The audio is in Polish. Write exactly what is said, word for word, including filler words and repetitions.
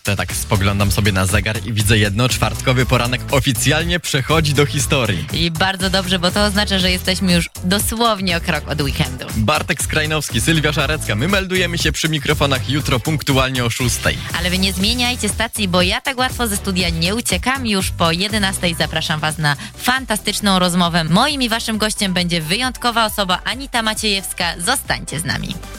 To ja tak spoglądam sobie na zegar i widzę jedno, czwartkowy poranek oficjalnie przechodzi do historii. I bardzo dobrze, bo to oznacza, że jesteśmy już dosłownie o krok od weekendu. Bartek Skrajnowski, Sylwia Szarecka, my meldujemy się przy mikrofonach jutro punktualnie o szóstej. Ale wy nie zmieniajcie stacji, bo ja tak łatwo ze studia nie uciekam. Już po jedenastej zapraszam was na fantastyczną rozmowę. Moim i waszym gościem będzie wyjątkowa osoba Anita Maciejewska. Zostańcie z nami.